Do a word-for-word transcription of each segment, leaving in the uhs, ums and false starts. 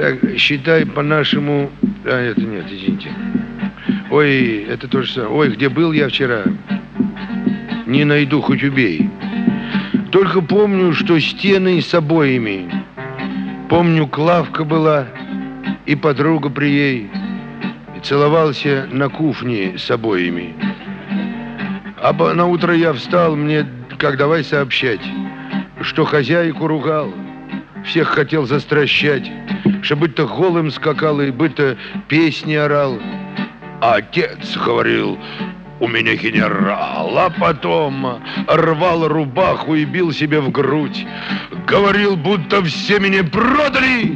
Так, считай по-нашему... А, это нет, извините. Ой, это то же самое. Ой, где был я вчера? Не найду, хоть убей. Только помню, что стены с обоями. Помню, Клавка была и подруга при ей. И целовался на кухне с обоями. А на утро я встал, мне как давай сообщать, что хозяйку ругал, всех хотел застращать, что будто голым скакал и будто песни орал. А отец говорил: у меня генерал, а потом рвал рубаху и бил себе в грудь. Говорил, будто все меня продали,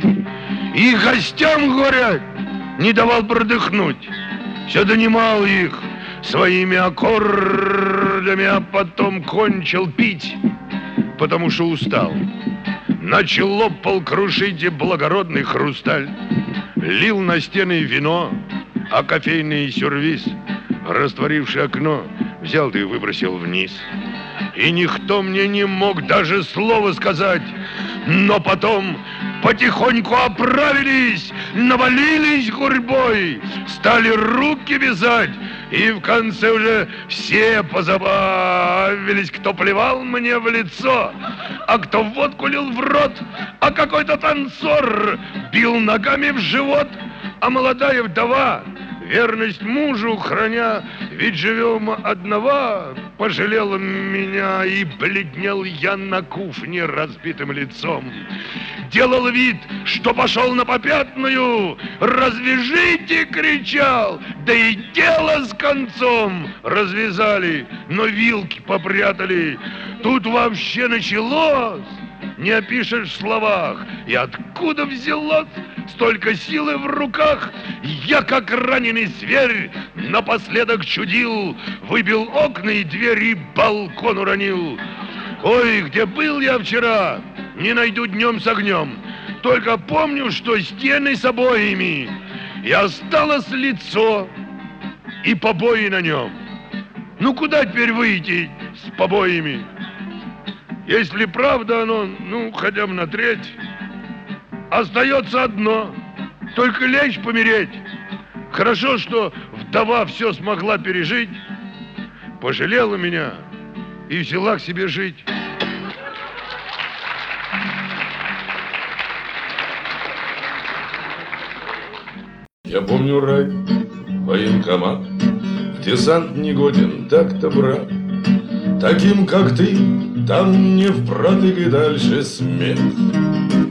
и гостям, говорят, не давал продыхнуть. Все донимал их своими аккордами, а потом кончил пить, потому что устал. Начал лопал крушить и благородный хрусталь, лил на стены вино, а кофейный сервиз, растворивший окно, взял да и выбросил вниз. И никто мне не мог даже слова сказать. Но потом потихоньку оправились, навалились гурьбой, стали руки вязать, и в конце уже все позабавились, кто плевал мне в лицо, а кто водку лил в рот, а какой-то танцор бил ногами в живот, а молодая вдова, верность мужу храня, ведь живем одного, пожалела меня, и бледнел я на кухне разбитым лицом. Делал вид, что пошел на попятную, развяжите, кричал, да и дело с концом развязали, но вилки попрятали. Тут вообще началось, не опишешь в словах, и откуда взялось столько силы в руках. Я, как раненый зверь, напоследок чудил, выбил окна и двери, балкон уронил. Ой, где был я вчера, не найду днем с огнем. Только помню, что стены с обоями, и осталось лицо и побои на нем. Ну куда теперь выйти с побоями? Если правда оно, ну хотя бы на треть, остается одно, только лечь помереть. Хорошо, что вдова все смогла пережить, пожалела меня и взяла к себе жить. Я помню рай, военкомат, в десант не годен, так-то брат. Таким, как ты, там не впротык и дальше смех.